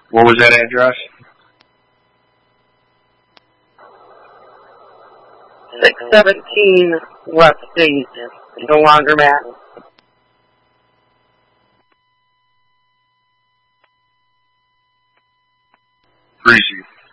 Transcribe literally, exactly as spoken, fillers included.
What was that address? six seventeen West State, the laundromat. Appreciate it.